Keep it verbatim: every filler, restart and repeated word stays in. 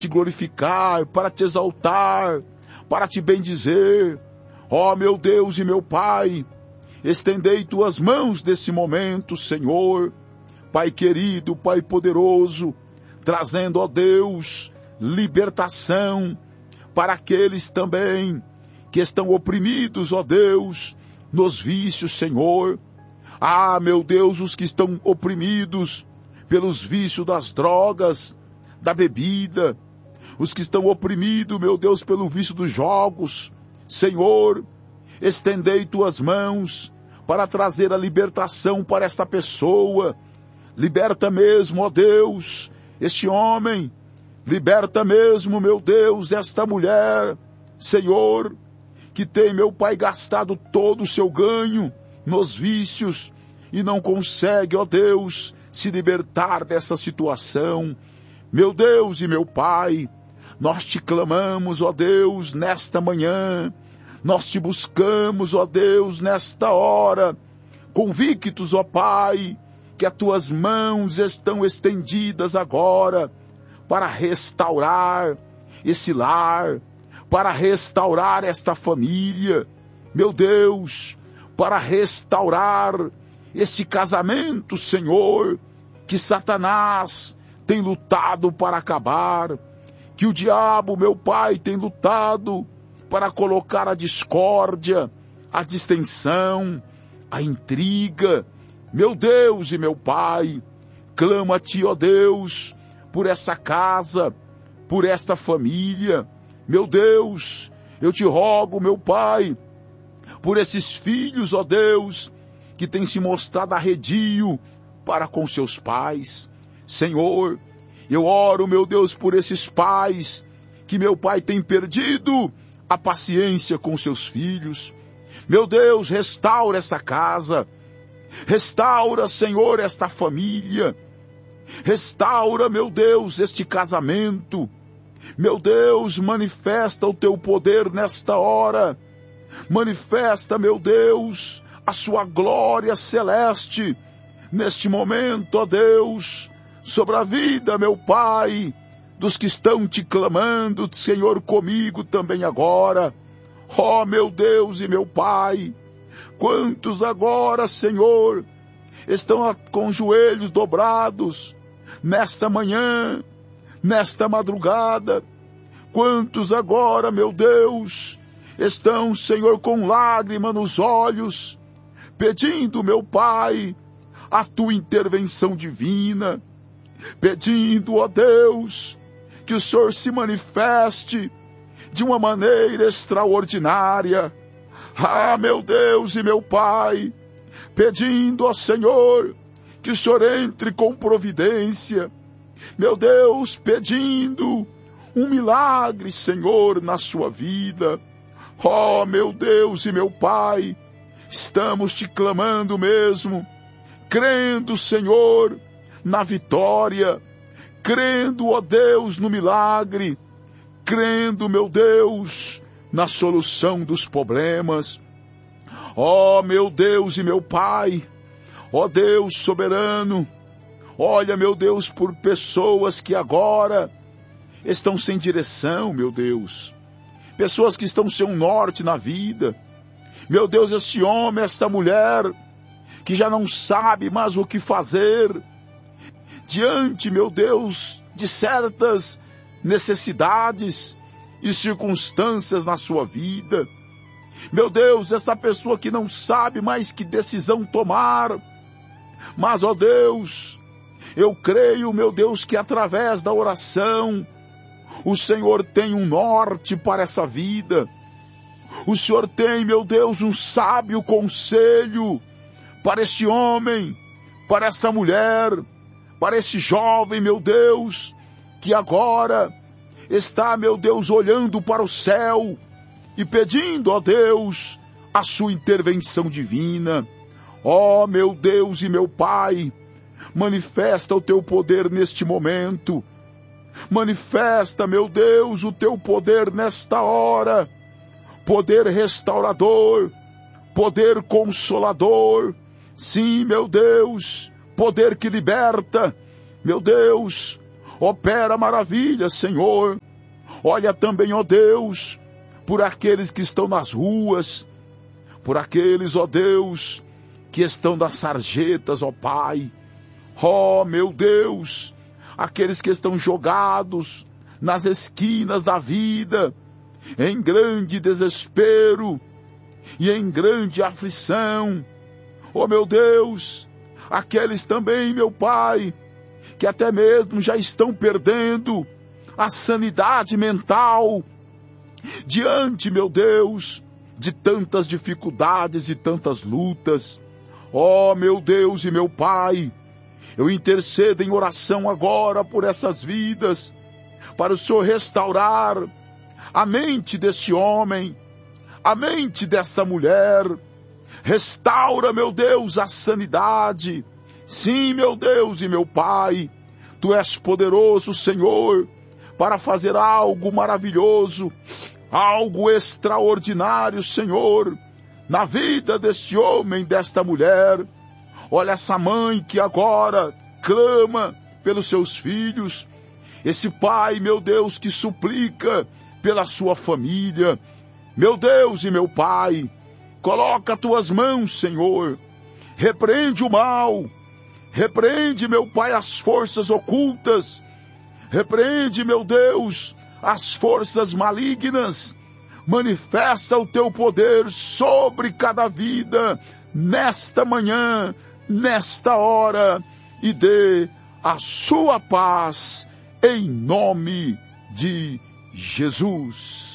te glorificar, para te exaltar, para te bendizer. Ó meu Deus e meu Pai, estendei tuas mãos nesse momento, Senhor. Pai querido, Pai poderoso, trazendo, ó Deus, libertação para aqueles também que estão oprimidos, ó Deus, nos vícios, Senhor. Ah, meu Deus, os que estão oprimidos pelos vícios das drogas, da bebida, os que estão oprimidos, meu Deus, pelo vício dos jogos. Senhor, estendei tuas mãos para trazer a libertação para esta pessoa. Liberta mesmo, ó Deus, este homem. Liberta mesmo, meu Deus, esta mulher, Senhor, que tem, meu Pai, gastado todo o seu ganho nos vícios e não consegue, ó Deus, se libertar dessa situação. Meu Deus e meu Pai, nós te clamamos, ó Deus, nesta manhã, nós te buscamos, ó Deus, nesta hora, convictos, ó Pai, que as tuas mãos estão estendidas agora para restaurar esse lar, para restaurar esta família, meu Deus, para restaurar esse casamento, Senhor, que Satanás tem lutado para acabar, que o diabo, meu Pai, tem lutado para colocar a discórdia, a distensão, a intriga. Meu Deus e meu Pai, clamo a Ti, ó Deus, por essa casa, por esta família. Meu Deus, eu te rogo, meu Pai, por esses filhos, ó Deus, que têm se mostrado arredio para com seus pais. Senhor, eu oro, meu Deus, por esses pais que, meu Pai, tem perdido a paciência com seus filhos. Meu Deus, restaura essa casa. Restaura, Senhor, esta família. Restaura, meu Deus, este casamento. Meu Deus, manifesta o teu poder nesta hora. Manifesta, meu Deus, a sua glória celeste neste momento, ó Deus, sobre a vida, meu Pai, dos que estão te clamando, Senhor, comigo também agora. Ó meu Deus e meu Pai, quantos agora, Senhor, estão com os joelhos dobrados nesta manhã, nesta madrugada. Quantos agora, meu Deus, estão, Senhor, com lágrima nos olhos, pedindo, meu Pai, a tua intervenção divina, pedindo, ó Deus, que o Senhor se manifeste de uma maneira extraordinária. Ah, meu Deus e meu Pai, pedindo ao Senhor que o Senhor entre com providência. Meu Deus, pedindo um milagre, Senhor, na sua vida. Oh, meu Deus e meu Pai, estamos te clamando mesmo, crendo, Senhor, na vitória, crendo, ó Deus, no milagre, crendo, meu Deus, na solução dos problemas. Ó meu Deus e meu Pai, ó Deus soberano, olha, meu Deus, por pessoas que agora estão sem direção, meu Deus, pessoas que estão sem um norte na vida. Meu Deus, esse homem, essa mulher, que já não sabe mais o que fazer, diante, meu Deus, de certas necessidades e circunstâncias na sua vida. Meu Deus, essa pessoa que não sabe mais que decisão tomar, mas, ó Deus, eu creio, meu Deus, que através da oração, o Senhor tem um norte para essa vida. O Senhor tem, meu Deus, um sábio conselho para este homem, para essa mulher, para esse jovem, meu Deus, que agora está, meu Deus, olhando para o céu e pedindo, ó Deus, a sua intervenção divina. Ó meu Deus e meu Pai, manifesta o teu poder neste momento. Manifesta, meu Deus, o teu poder nesta hora. Poder restaurador, poder consolador. Sim, meu Deus, poder que liberta. Meu Deus, Opera maravilhas, Senhor. Olha também, ó Deus, por aqueles que estão nas ruas, por aqueles, ó Deus, que estão nas sarjetas, ó Pai. Ó, meu Deus, aqueles que estão jogados nas esquinas da vida, em grande desespero e em grande aflição. Ó, meu Deus, aqueles também, meu Pai, que até mesmo já estão perdendo a sanidade mental, diante, meu Deus, de tantas dificuldades e tantas lutas. Ó, meu Deus e meu Pai, eu intercedo em oração agora por essas vidas, para o Senhor restaurar a mente deste homem, a mente desta mulher. Restaura, meu Deus, a sanidade. Sim, meu Deus e meu Pai, Tu és poderoso, Senhor, para fazer algo maravilhoso, algo extraordinário, Senhor, na vida deste homem, desta mulher. Olha essa mãe que agora clama pelos seus filhos, esse pai, meu Deus, que suplica pela sua família. Meu Deus e meu Pai, coloca Tuas mãos, Senhor, repreende o mal, repreende, meu Pai, as forças ocultas, repreende, meu Deus, as forças malignas. Manifesta o Teu poder sobre cada vida, nesta manhã, nesta hora, e dê a sua paz, em nome de Jesus.